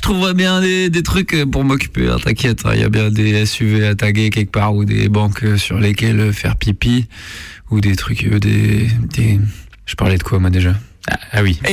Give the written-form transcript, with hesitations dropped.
trouverai bien des trucs pour m'occuper, hein, t'inquiète. Il y a bien des SUV à taguer quelque part ou des banques sur lesquelles faire pipi ou des trucs, Je parlais de quoi moi déjà ? Ah oui.